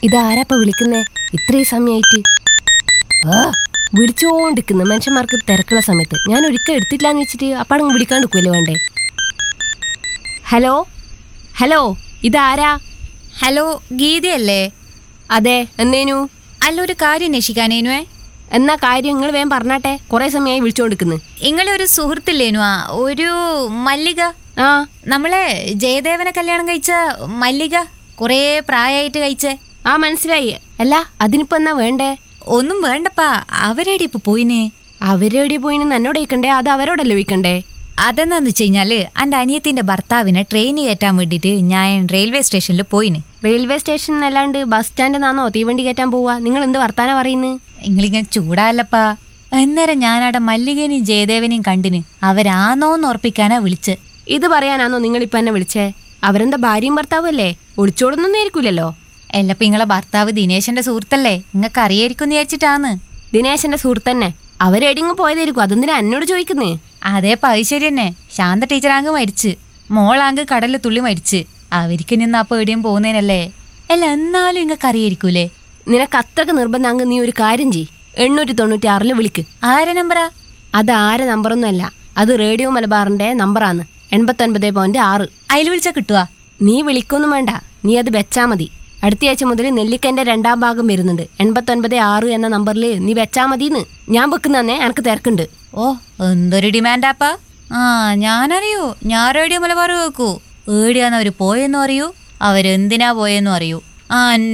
ഇതാരാപ്പ വിളിക്കുന്നേ ഇത്രയും സമയായിട്ട്? ആ വിളിച്ചോണ്ടിരിക്കുന്ന മനുഷ്യന്മാർക്ക് തിരക്കുള്ള സമയത്ത് ഞാൻ ഒരിക്കൽ എടുത്തിട്ടില്ലാന്ന് വെച്ചിട്ട് അപ്പാടങ്ങ് വിളിക്കാണ്ടിരിക്കുമല്ലോ വേണ്ടേ. ഹലോ ഹലോ, ഇതാരാ? ഹലോ, ഗീതയല്ലേ? അതെ, എന്നേനു? അല്ല, ഒരു കാര്യം അന്വേഷിക്കാനേനുവേ. എന്നാ കാര്യം നിങ്ങൾ വേഗം പറഞ്ഞാട്ടെ, കുറെ സമയമായി വിളിച്ചോണ്ടിരിക്കുന്നു. നിങ്ങളെ ഒരു സുഹൃത്തില്ലേനുവാ, ഒരു മല്ലിക. ആ, നമ്മളെ ജയദേവനെ കല്യാണം കഴിച്ച മല്ലിക, കുറേ പ്രായമായിട്ട് കഴിച്ചേ. ആ മനസ്സിലായി. അല്ല, അതിനിപ്പോ എന്നാ വേണ്ടേ? ഒന്നും വേണ്ടപ്പാ, അവരേടി ഇപ്പൊ പോയിന്. അവരെവിടെ പോയിന്ന് എന്നോട് ചോദിക്കണ്ടേ? അത് അവരോടല്ലേ ചോദിക്കണ്ടേ? അതെന്താന്ന് വെച്ച് കഴിഞ്ഞാല് എൻ്റെ അനിയത്തിന്റെ ഭർത്താവിനെ ട്രെയിൻ കയറ്റാൻ വേണ്ടിയിട്ട് ഞാൻ റെയിൽവേ സ്റ്റേഷനിൽ പോയിന്. റെയിൽവേ സ്റ്റേഷൻ അല്ലാണ്ട് ബസ് സ്റ്റാൻഡിന്നാണോ തീവണ്ടി കയറ്റാൻ പോവാ? നിങ്ങൾ എന്ത് വർത്താനം പറയുന്നത്? നിങ്ങളിങ്ങനെ ചൂടാല്ലപ്പാ. അന്നേരം ഞാനവിടെ മല്ലികനെയും ജയദേവനെയും കണ്ടിന്. അവരാന്നോന്ന് ഉറപ്പിക്കാനാ വിളിച്ച്. ഇത് പറയാനാണോ നിങ്ങളിപ്പോ എന്നെ വിളിച്ചേ? അവരെന്താ ഭാര്യയും ഭർത്താവും അല്ലേ? ഒളിച്ചോടൊന്നും ആയിരിക്കൂലല്ലോ. എല്ലപ്പ നിങ്ങളെ ഭർത്താവ് ദിനേശന്റെ സുഹൃത്തല്ലേ, നിങ്ങൾക്ക് അറിയായിരിക്കും വിചാരിച്ചിട്ടാന്ന്. ദിനേശന്റെ സുഹൃത്തന്നെ. അവരെടിങ്ങ് പോയതായിരിക്കും, അതെന്തിനാ എന്നോട് ചോദിക്കുന്നേ? അതേ പൈശ്ശേരി തന്നെ. ശാന്ത ടീച്ചറാങ്ക് മരിച്ച്, മോളാങ്ക് കടലിൽ തുള്ളി മരിച്ച്. അവർക്ക് നിന്ന് അപ്പൊ എവിടെയും പോകുന്നേനല്ലേ. അല്ല, എന്നാലും നിങ്ങൾക്ക് അറിയായിരിക്കൂലേ. നിനക്ക് അത്രക്ക് നിർബന്ധമാങ്ക് നീ ഒരു കാര്യം ചെയ്യ്, 896 വിളിക്ക്. ആരെ നമ്പറാ? അത് ആരെ നമ്പറൊന്നും അല്ല, അത് റേഡിയോ മലബാറിന്റെ നമ്പറാണ്. 89.6. അതിൽ വിളിച്ചാ കിട്ടുവാ? നീ വിളിക്കൊന്നും വേണ്ട, നീ അത് വെച്ചാ മതി. അടുത്തയാഴ്ച മുതൽ നെല്ലിക്കന്റെ 2ാം ഭാഗം വരുന്നുണ്ട്. 89.6 എന്ന നമ്പറിൽ നീ വെച്ചാ മതിന്ന്. ഞാൻ വെക്കുന്നന്നെ, എനക്ക് തിരക്കുണ്ട്. ഓ, എന്തൊരു ഡിമാൻഡാപ്പാ. ആ, ഞാനറിയൂ. ഞാൻ റേഡിയോ മലബാർ കേൾക്കൂ. ഏടിയാന്ന് അവര് പോയെന്നും അറിയൂ, അവരെന്തിനാ പോയെന്നും അറിയൂ. ആ